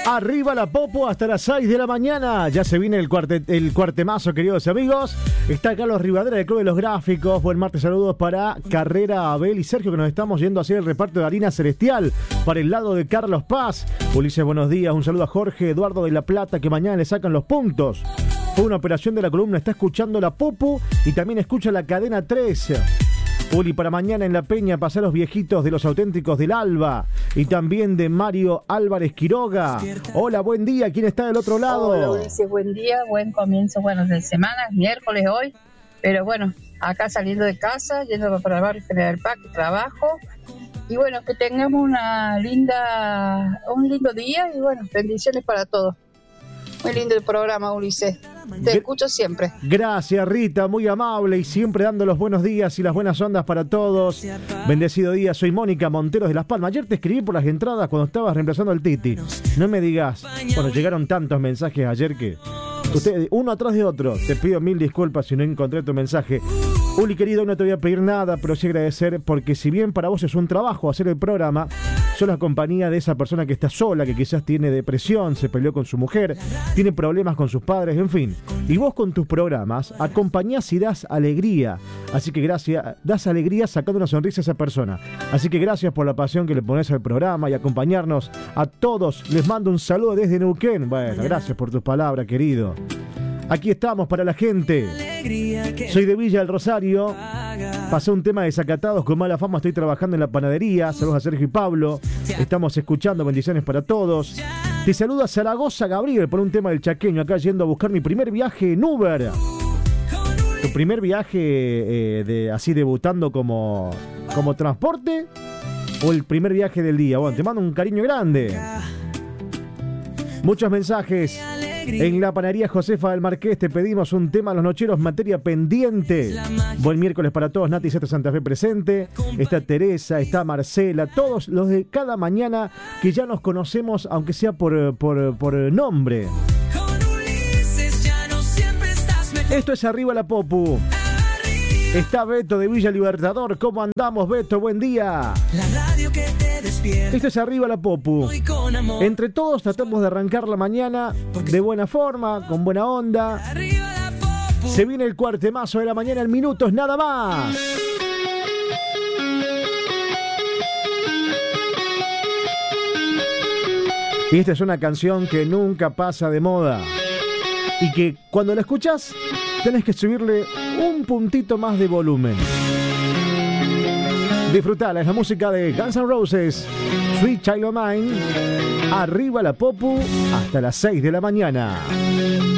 Arriba la Popo hasta las 6 de la mañana. Ya se viene el cuartemazo, queridos amigos. Está Carlos Rivadera del Club de los Gráficos. Buen martes, saludos para Carrera, Abel y Sergio, que nos estamos yendo a hacer el reparto de harina celestial para el lado de Carlos Paz. Ulises, buenos días. Un saludo a Jorge Eduardo de La Plata, que mañana le sacan los puntos. Fue una operación de la columna. Está escuchando la Popo y también escucha la cadena 3. Uli, para mañana en La Peña, pasar los viejitos de los auténticos del Alba y también de Mario Álvarez Quiroga. Hola, buen día, ¿quién está del otro lado? Hola, Ulises, buen día, buen comienzo, de semana, miércoles hoy, pero bueno, acá saliendo de casa, yendo para el barrio General Paz, que trabajo, y bueno, que tengamos un lindo día y bueno, bendiciones para todos. Muy lindo el programa, Ulises. Te escucho siempre. Gracias, Rita, muy amable y siempre dando los buenos días y las buenas ondas para todos. Bendecido día, soy Mónica Monteros de Las Palmas. Ayer te escribí por las entradas cuando estabas reemplazando al Titi. No me digas, bueno, llegaron tantos mensajes ayer que ustedes, uno atrás de otro. Te pido mil disculpas si no encontré tu mensaje. Uli, querido, no te voy a pedir nada, pero sí agradecer, porque si bien para vos es un trabajo hacer el programa, sos la compañía de esa persona que está sola, que quizás tiene depresión, se peleó con su mujer, tiene problemas con sus padres, en fin. Y vos con tus programas acompañás y das alegría. Así que gracias, das alegría sacando una sonrisa a esa persona. Así que gracias por la pasión que le pones al programa y acompañarnos a todos. Les mando un saludo desde Neuquén. Bueno, gracias por tus palabras, querido. Aquí estamos para la gente. Soy de Villa del Rosario. Pasé un tema de Desacatados con mala fama. Estoy trabajando en la panadería. Saludos a Sergio y Pablo. Estamos escuchando. Bendiciones para todos. Te saluda Zaragoza Gabriel por un tema del Chaqueño. Acá yendo a buscar mi primer viaje en Uber. ¿Tu primer viaje así debutando como transporte? ¿O el primer viaje del día? Bueno, te mando un cariño grande. Muchos mensajes. En la panadería Josefa del Marqués te pedimos un tema a los nocheros, materia pendiente. Buen miércoles para todos, Nati Zeta Santa Fe presente. Está Teresa, está Marcela, todos los de cada mañana que ya nos conocemos, aunque sea por nombre. Esto es Arriba la Popu. Está Beto de Villa Libertador. ¿Cómo andamos, Beto? Buen día. Esto es Arriba la Popu. Entre todos tratamos de arrancar la mañana de buena forma, con buena onda. Se viene el cuartemazo de la mañana en minutos nada más. Y esta es una canción que nunca pasa de moda y que cuando la escuchas tenés que subirle un puntito más de volumen. Disfrutala, es la música de Guns N' Roses, Sweet Child O' Mine. Arriba la Popu hasta las 6 de la mañana.